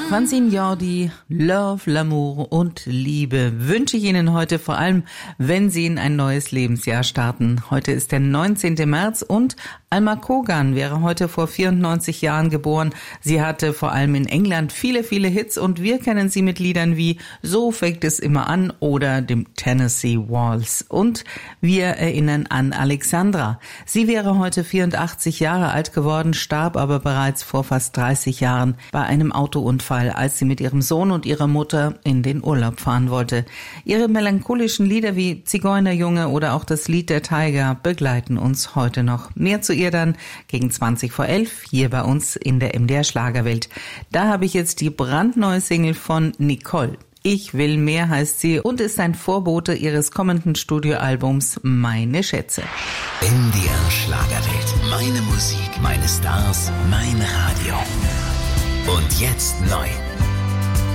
Francine Jordi, Love, L'amour und Liebe wünsche ich Ihnen heute, vor allem wenn Sie in ein neues Lebensjahr starten. Heute ist der 19. März und Alma Cogan wäre heute vor 94 Jahren geboren. Sie hatte vor allem in England viele Hits und wir kennen sie mit Liedern wie So fängt es immer an oder dem Tennessee Waltz. Und wir erinnern an Alexandra. Sie wäre heute 84 Jahre alt geworden, starb aber bereits vor fast 30 Jahren bei einem Autounfall, als sie mit ihrem Sohn und ihrer Mutter in den Urlaub fahren wollte. Ihre melancholischen Lieder wie Zigeunerjunge oder auch das Lied der Tiger begleiten uns heute noch. Mehr zu ihr dann gegen 20:11 hier bei uns in der MDR Schlagerwelt. Da habe ich jetzt die brandneue Single von Nicole. Ich will mehr heißt sie und ist ein Vorbote ihres kommenden Studioalbums Meine Schätze. MDR Schlagerwelt. Meine Musik, meine Stars, mein Radio. Und jetzt neu.